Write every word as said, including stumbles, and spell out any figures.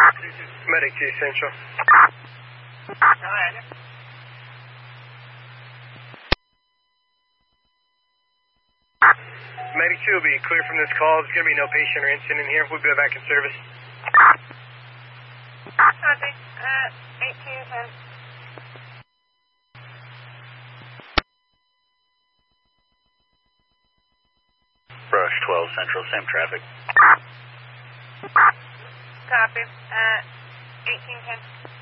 Medic two Central. Medic two will be clear from this call. There's going to be no patient or incident here. We'll be back in service. Copy. Uh, eighteen ten. Brush twelve Central, same traffic. Copy. Uh, eighteen ten.